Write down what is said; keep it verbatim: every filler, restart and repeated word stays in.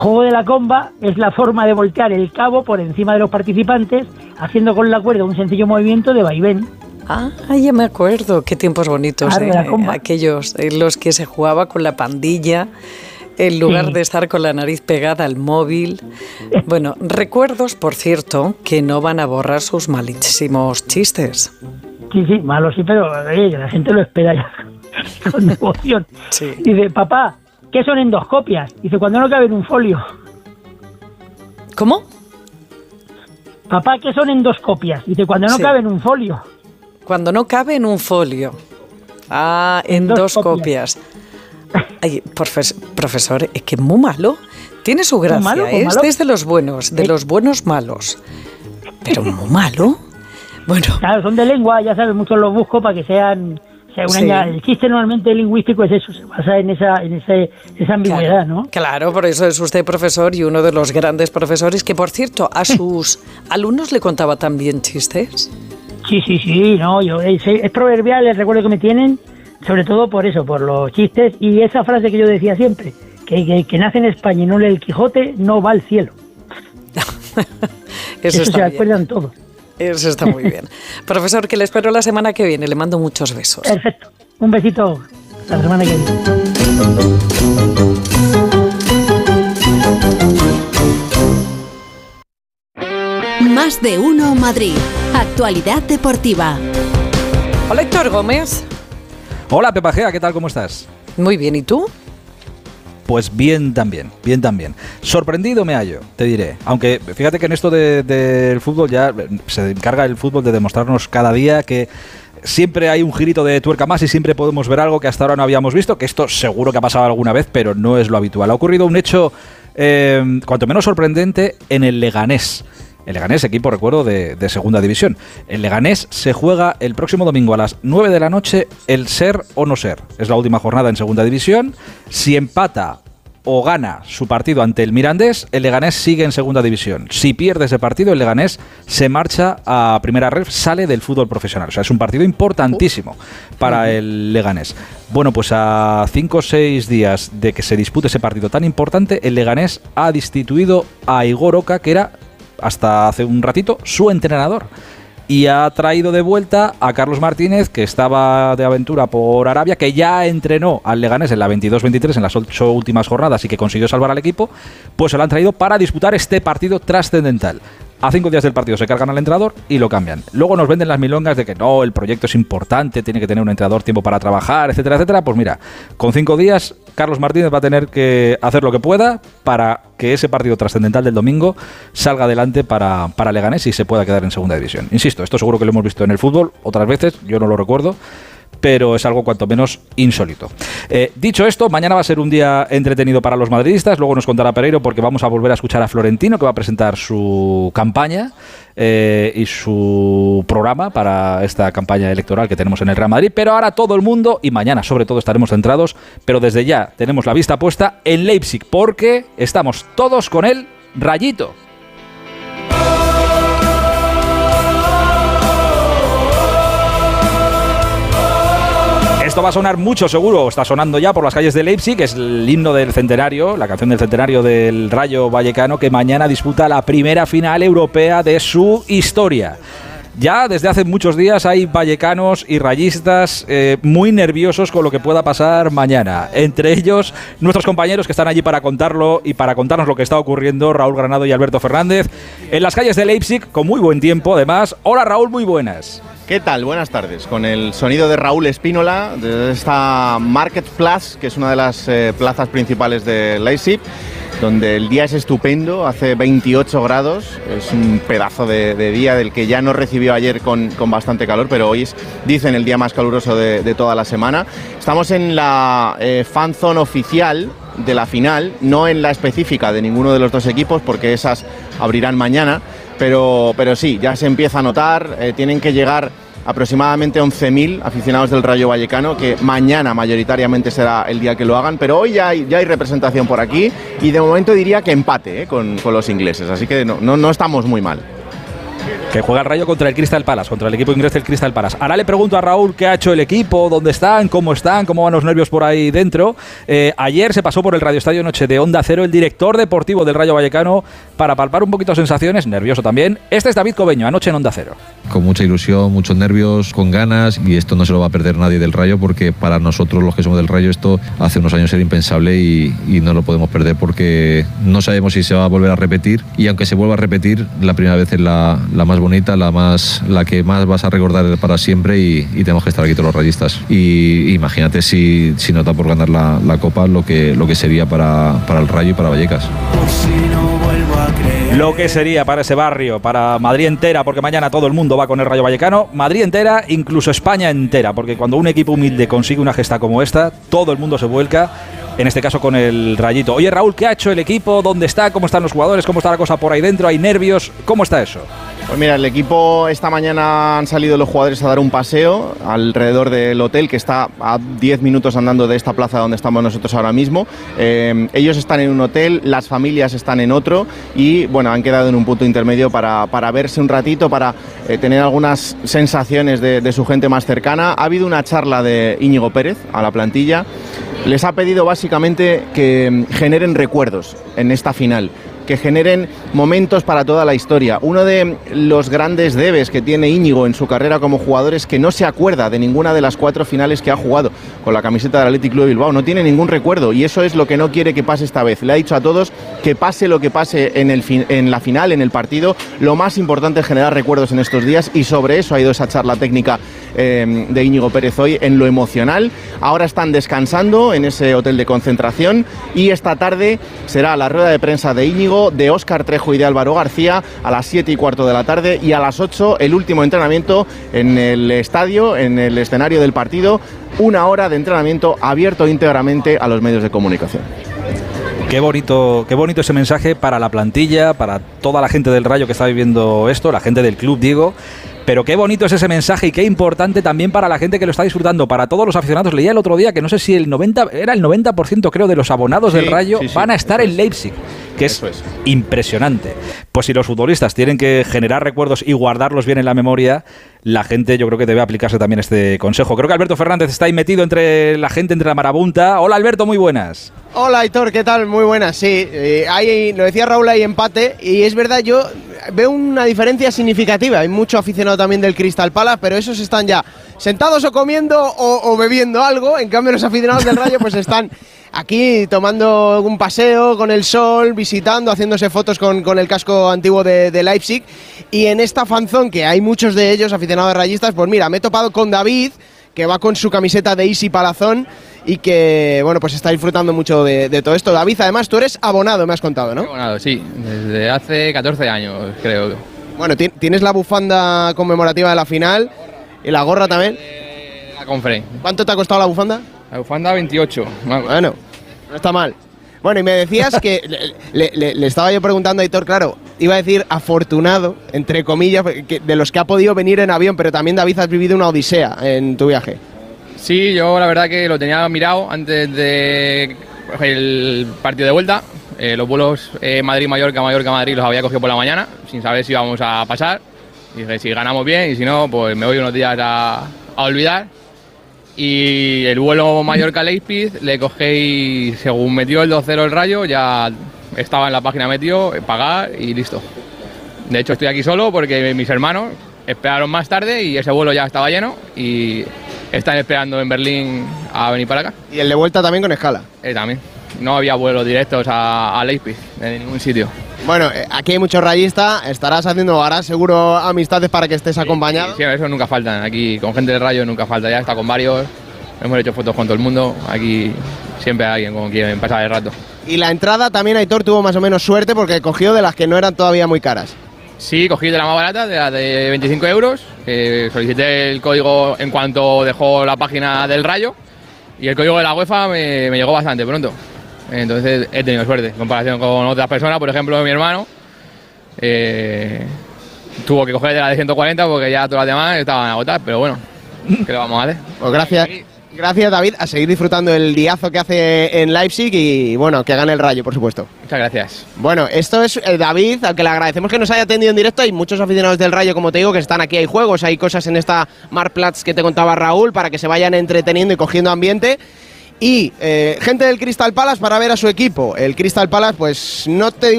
Juego de la comba es la forma de voltear el cabo por encima de los participantes, haciendo con la cuerda un sencillo movimiento de vaivén. Ah, ya me acuerdo, qué tiempos bonitos, Claro, ¿eh? la comba. Aquellos en los que se jugaba con la pandilla, en lugar Sí. de estar con la nariz pegada al móvil. Bueno, recuerdos, por cierto, que no van a borrar sus malísimos chistes. Sí, sí, malo sí, pero eh, la gente lo espera ya con devoción. Sí. Dice, papá, ¿qué son endoscopias? Dice, cuando no cabe en un folio. ¿Cómo? Papá, ¿qué son endoscopias? Dice, cuando no Sí. cabe en un folio. Cuando no cabe en un folio. Ah, en dos dos copias. copias. Ay, profes- profesor, es que es muy malo. Tiene su gracia, malo? ¿eh? ¿Muy malo? Este es de los buenos, de Eh. los buenos malos. Pero muy malo. Bueno, Claro, son de lengua, ya sabes, muchos los busco para que sean... O sea, una Sí. ya- el chiste normalmente lingüístico es eso, se basa en esa en ese, esa ambigüedad, claro, ¿no? claro, por eso es usted profesor y uno de los grandes profesores que, por cierto, a sus alumnos le contaba también chistes. Sí, sí, sí, no, yo es, es proverbial el recuerdo que me tienen, sobre todo por eso, por los chistes y esa frase que yo decía siempre, que, que, que nace en España y no lee el Quijote, no va al cielo. Eso, Eso está se bien. acuerdan todos. Eso está muy bien. Profesor, que le espero la semana que viene. Le mando muchos besos. Perfecto. Un besito. Hasta la semana que viene. Más de uno Madrid. Actualidad deportiva. Hola, Héctor Gómez. Hola Pepa Gea, ¿qué tal? ¿Cómo estás? Muy bien, ¿y tú? Pues bien también, bien también. Sorprendido me hallo, te diré. Aunque fíjate que en esto de- del fútbol ya se encarga el fútbol de demostrarnos cada día que siempre hay un girito de tuerca más y siempre podemos ver algo que hasta ahora no habíamos visto, que esto seguro que ha pasado alguna vez, pero no es lo habitual. Ha ocurrido un hecho eh, cuanto menos sorprendente en el Leganés. El Leganés, equipo, recuerdo, de, de segunda división. El Leganés se juega el próximo domingo a las nueve de la noche el ser o no ser. Es la última jornada en segunda división. Si empata o gana su partido ante el Mirandés, el Leganés sigue en segunda división. Si pierde ese partido, el Leganés se marcha a primera ref, sale del fútbol profesional. O sea, es un partido importantísimo para el Leganés. Bueno, pues a cinco o seis días de que se dispute ese partido tan importante, el Leganés ha destituido a Igor Oca, que era hasta hace un ratito su entrenador, y ha traído de vuelta a Carlos Martínez, que estaba de aventura por Arabia, que ya entrenó al Leganés en la veintidós veintitrés en las ocho últimas jornadas y que consiguió salvar al equipo. Pues se lo han traído para disputar este partido trascendental. A cinco días del partido se cargan al entrenador y lo cambian. Luego nos venden las milongas de que no, el proyecto es importante, tiene que tener un entrenador tiempo para trabajar, etcétera, etcétera. Pues mira, con cinco días Carlos Martínez va a tener que hacer lo que pueda para que ese partido trascendental del domingo salga adelante para, para Leganés y se pueda quedar en segunda división. Insisto, esto seguro que lo hemos visto en el fútbol otras veces, yo no lo recuerdo, pero es algo cuanto menos insólito. Eh, dicho esto, mañana va a ser un día entretenido para los madridistas, luego nos contará Pereiro porque vamos a volver a escuchar a Florentino, que va a presentar su campaña eh, y su programa para esta campaña electoral que tenemos en el Real Madrid, pero ahora todo el mundo, y mañana sobre todo estaremos centrados, pero desde ya tenemos la vista puesta en Leipzig, porque estamos todos con el Rayito. Esto va a sonar mucho seguro, está sonando ya por las calles de Leipzig, que es el himno del centenario, la canción del centenario del Rayo Vallecano, que mañana disputa la primera final europea de su historia. Ya desde hace muchos días hay vallecanos y rayistas eh, muy nerviosos con lo que pueda pasar mañana. Entre ellos, nuestros compañeros que están allí para contarlo y para contarnos lo que está ocurriendo, Raúl Granado y Alberto Fernández, en las calles de Leipzig, con muy buen tiempo además. Hola Raúl, muy buenas. ¿Qué tal? Buenas tardes. Con el sonido de Raúl Espínola, de esta Marktplatz, que es una de las eh, plazas principales de Leipzig, donde el día es estupendo, hace veintiocho grados, es un pedazo de, de día del que ya no recibió ayer con, con bastante calor, pero hoy es, dicen, el día más caluroso de, de toda la semana. Estamos en la eh, fan zone oficial de la final, no en la específica de ninguno de los dos equipos, porque esas abrirán mañana, pero, pero sí, ya se empieza a notar, eh, tienen que llegar aproximadamente once mil aficionados del Rayo Vallecano, que mañana mayoritariamente será el día que lo hagan, pero hoy ya hay, ya hay representación por aquí y de momento diría que empate eh, con, con los ingleses, así que no, no, no estamos muy mal. Que juega el Rayo contra el Crystal Palace, contra el equipo inglés del Crystal Palace. Ahora le pregunto a Raúl qué ha hecho el equipo, dónde están, cómo están, cómo van los nervios por ahí dentro. Eh, ayer se pasó por el Radio Estadio Noche de Onda Cero el director deportivo del Rayo Vallecano para palpar un poquito sensaciones, nervioso también. Este es David Cobeño, anoche en Onda Cero. Con mucha ilusión, muchos nervios, con ganas, y esto no se lo va a perder nadie del Rayo, porque para nosotros los que somos del Rayo esto hace unos años era impensable y, y no lo podemos perder porque no sabemos si se va a volver a repetir, y aunque se vuelva a repetir, la primera vez es la, la más bonita, la más la que más vas a recordar para siempre, y, y tenemos que estar aquí todos los rayistas. Y imagínate si, si no está por ganar la, la Copa, lo que, lo que sería para, para el Rayo y para Vallecas. Lo que sería para ese barrio, para Madrid entera, porque mañana todo el mundo va con el Rayo Vallecano, Madrid entera, incluso España entera, porque cuando un equipo humilde consigue una gesta como esta, todo el mundo se vuelca, en este caso con el Rayito. Oye, Raúl, ¿qué ha hecho el equipo? ¿Dónde está? ¿Cómo están los jugadores? ¿Cómo está la cosa por ahí dentro? ¿Hay nervios? ¿Cómo está eso? Pues mira, el equipo esta mañana han salido los jugadores a dar un paseo alrededor del hotel, que está a diez minutos andando de esta plaza donde estamos nosotros ahora mismo. Eh, ellos están en un hotel, las familias están en otro, y bueno, han quedado en un punto intermedio para, para verse un ratito, para eh, tener algunas sensaciones de, de su gente más cercana. Ha habido una charla de Íñigo Pérez a la plantilla. Les ha pedido básicamente que generen recuerdos en esta final, que generen momentos para toda la historia. Uno de los grandes debes que tiene Íñigo en su carrera como jugador es que no se acuerda de ninguna de las cuatro finales que ha jugado con la camiseta del Athletic Club de Bilbao. No tiene ningún recuerdo, y eso es lo que no quiere que pase esta vez. Le ha dicho a todos que pase lo que pase en, el fin, en la final, en el partido, lo más importante es generar recuerdos en estos días, y sobre eso ha ido esa charla técnica eh, de Íñigo Pérez hoy, en lo emocional. Ahora están descansando en ese hotel de concentración, y esta tarde será la rueda de prensa de Íñigo, de Óscar Trejo y de Álvaro García a las siete y cuarto de la tarde, y a las ocho el último entrenamiento en el estadio, en el escenario del partido. Una hora de entrenamiento abierto íntegramente a los medios de comunicación. Qué bonito, qué bonito ese mensaje para la plantilla, para toda la gente del Rayo que está viviendo esto, la gente del club, digo. Pero qué bonito es ese mensaje, y qué importante también para la gente que lo está disfrutando, para todos los aficionados. Leía el otro día que no sé si el noventa, era el noventa por ciento creo de los abonados sí, del Rayo sí, sí, van a estar en Leipzig, que es, es impresionante. Pues si los futbolistas tienen que generar recuerdos y guardarlos bien en la memoria, la gente yo creo que debe aplicarse también este consejo. Creo que Alberto Fernández está ahí metido entre la gente, entre la marabunta. Hola Alberto, muy buenas. Hola Aitor, ¿qué tal? Muy buenas, sí. Eh, hay, lo decía Raúl, hay empate, y es verdad, yo veo una diferencia significativa. Hay mucho aficionado también del Crystal Palace, pero esos están ya sentados o comiendo o, o bebiendo algo. En cambio los aficionados del Rayo pues están aquí tomando un paseo con el sol, visitando, haciéndose fotos con, con el casco antiguo de, de Leipzig. Y en esta fanzón, que hay muchos de ellos aficionados rayistas, pues mira, me he topado con David, que va con su camiseta de Easy Palazón y que, bueno, pues está disfrutando mucho de, de todo esto. David, además, tú eres abonado, me has contado, ¿no? Abonado, sí, desde hace catorce años, creo. Bueno, tienes la bufanda conmemorativa de la final y la gorra también. La compré. ¿Cuánto te ha costado la bufanda? La bufanda veintiocho. Bueno, no está mal. Bueno, y me decías que le, le, le estaba yo preguntando a Aitor, claro, iba a decir afortunado, entre comillas, que de los que ha podido venir en avión, pero también, David, has vivido una odisea en tu viaje. Sí, yo la verdad que lo tenía mirado antes de el partido de vuelta. Eh, los vuelos eh, Madrid-Mallorca, Mallorca-Madrid los había cogido por la mañana, sin saber si íbamos a pasar. Y dije, si ganamos bien, y si no, pues me voy unos días a, a olvidar. Y el vuelo Mallorca-Leipzig le cogí, según metió el dos cero el Rayo, ya estaba en la página metido, pagar y listo. De hecho estoy aquí solo porque mis hermanos esperaron más tarde y ese vuelo ya estaba lleno y están esperando en Berlín a venir para acá. ¿Y el de vuelta también con escala? Eh, también. No había vuelos directos a, a Leipzig, en ningún sitio. Bueno, aquí hay muchos rayistas, estarás haciendo, harás seguro amistades para que estés sí, acompañado. Sí, sí, eso nunca faltan, aquí con gente del Rayo nunca falta, ya está con varios, hemos hecho fotos con todo el mundo, aquí siempre hay alguien con quien pasar el rato. Y la entrada también Aitor tuvo más o menos suerte porque cogió de las que no eran todavía muy caras. Sí, cogí de la más barata, de la de veinticinco euros, eh, solicité el código en cuanto dejó la página del Rayo y el código de la UEFA me, me llegó bastante pronto. Entonces he tenido suerte, en comparación con otras personas, por ejemplo mi hermano, eh, tuvo que coger de la de ciento cuarenta porque ya todas las demás estaban agotadas, pero bueno, ¿qué le vamos a hacer? Pues gracias, Gracias, David, a seguir disfrutando el diazo que hace en Leipzig y bueno, que gane el Rayo, por supuesto. Muchas gracias. Bueno, esto es eh, David, al que le agradecemos que nos haya atendido en directo. Hay muchos aficionados del Rayo, como te digo, que están aquí, hay juegos, hay cosas en esta Marktplatz que te contaba Raúl para que se vayan entreteniendo y cogiendo ambiente. Y eh, gente del Crystal Palace para ver a su equipo. El Crystal Palace, pues no te digo